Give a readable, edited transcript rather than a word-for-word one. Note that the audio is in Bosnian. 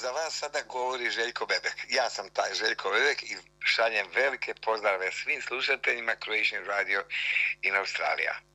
za vas sada govori Željko Bebek. Ja sam taj Željko Bebek i šaljem velike pozdrave svim slušateljima Croatian Radio in Australija.